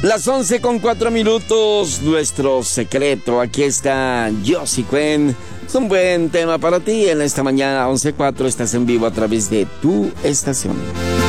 Las 11:04, nuestro secreto. Aquí está Josie Cuen. Es un buen tema para ti en esta mañana, 11:04. Estás en vivo a través de tu estación.